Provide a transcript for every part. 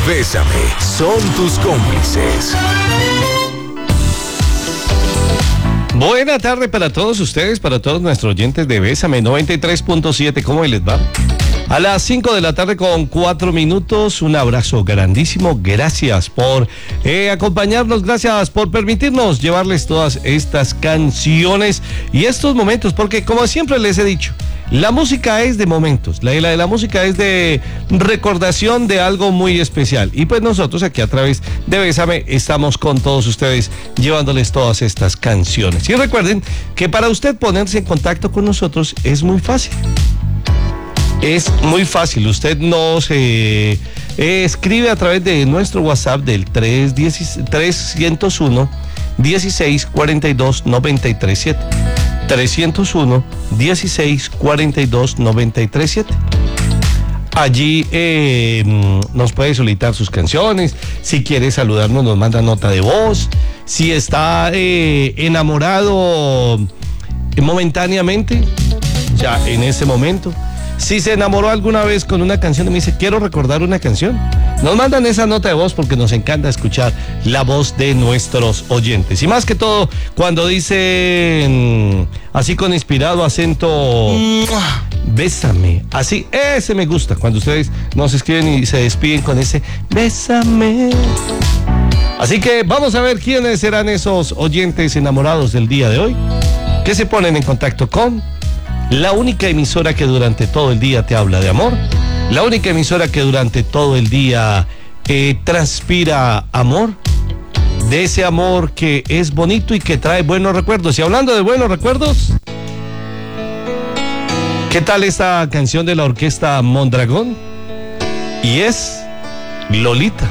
Bésame son tus cómplices. Buena tarde para todos ustedes, para todos nuestros oyentes de Bésame 93.7. ¿Cómo les va? A las 5 de la tarde con 4 minutos, un abrazo grandísimo, gracias por acompañarnos, gracias por permitirnos llevarles todas estas canciones y estos momentos, porque como siempre les he dicho, la música es de momentos, la música es de recordación de algo muy especial y pues nosotros aquí a través de Bésame estamos con todos ustedes llevándoles todas estas canciones. Y recuerden que para usted ponerse en contacto con nosotros es muy fácil. Es muy fácil, usted nos escribe a través de nuestro WhatsApp del 301 16 42 93 7. 301 16 42 93 7. Allí nos puede solicitar sus canciones. Si quiere saludarnos, nos manda nota de voz. Si está enamorado momentáneamente, ya en ese momento. Si se enamoró alguna vez con una canción y me dice, quiero recordar una canción, nos mandan esa nota de voz porque nos encanta escuchar la voz de nuestros oyentes. Y más que todo, cuando dicen así con inspirado acento, bésame, así, ese me gusta, cuando ustedes nos escriben y se despiden con ese bésame. Así que vamos a ver quiénes serán esos oyentes enamorados del día de hoy, que se ponen en contacto con la única emisora que durante todo el día te habla de amor, la única emisora que durante todo el día transpira amor, de ese amor que es bonito y que trae buenos recuerdos. Y hablando de buenos recuerdos, ¿qué tal esta canción de la orquesta Mondragón? Y es Lolita.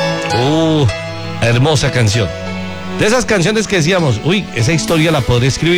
Hermosa canción. De esas canciones que decíamos, uy, esa historia la podré escribir